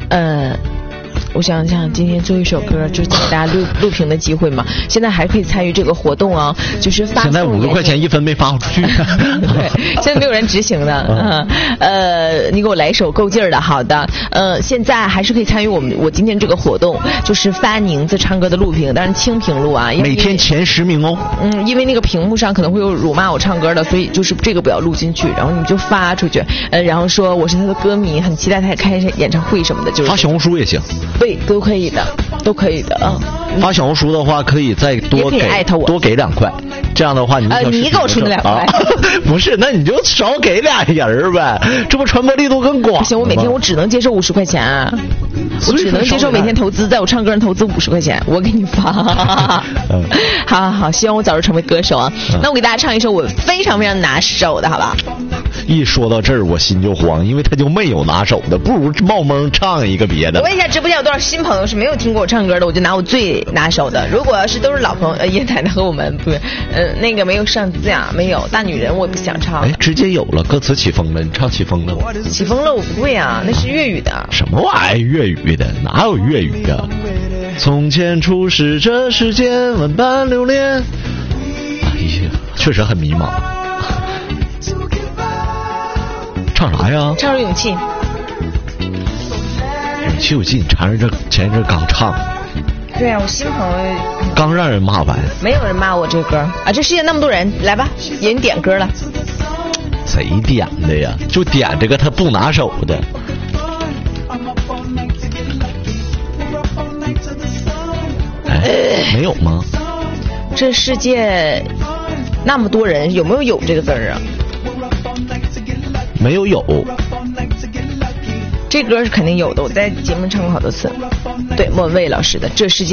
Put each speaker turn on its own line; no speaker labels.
我想想，今天做一首歌，就是给大家录屏的机会嘛。现在还可以参与这个活动啊，就是发送。
现在50块钱1分没发出去。
对，现在没有人执行的。你给我来一首够劲儿的，好的。现在还是可以参与我今天这个活动，就是发宁子唱歌的录屏，当然清屏录啊。
每天前10名哦。
因为那个屏幕上可能会有辱骂我唱歌的，所以就是这个不要录进去，然后你就发出去，然后说我是他的歌迷，很期待他开演唱会什么的，就是
发小红书也行。
对，都可以的，都可以的啊。
发小红书的话，可以再多给2块，这样的话你
你给我出那2块，
不是，那你就少给俩人呗，这不传播力度更广？
不行，我每天我只能接受50块钱啊，我只能接受每天投资，在我唱歌上投资50块钱，我给你发。好，希望我早日成为歌手啊。那我给大家唱一首我非常非常拿手的，好吧？
一说到这儿我心就慌，因为他就没有拿手的，不如冒蒙唱一个别的。
我问一下直播间有多少新朋友是没有听过我唱歌的，我就拿我最拿手的。如果要是都是老朋友，爷奶奶和我们不是那个没有上字啊，没有大女人我也不想唱。
直接有了歌词起风了，你唱起风了吗？
起风了我不会啊，那是粤语的。
什么玩意儿粤语的？哪有粤语的？从前初识这世间万般流连。哎呀，确实很迷茫。唱啥呀？
唱首勇气。
勇气有劲，前一阵刚唱。
对啊，我新朋友
刚让人骂完。
没有人骂我这歌啊！这世界那么多人，来吧，人点歌了。
谁点的呀？就点这个他不拿手的。没有吗？
这世界那么多人，有没有这个字儿啊？
没有。
这歌是肯定有的，我在节目唱过好多次。对，莫文蔚老师的《这世界》。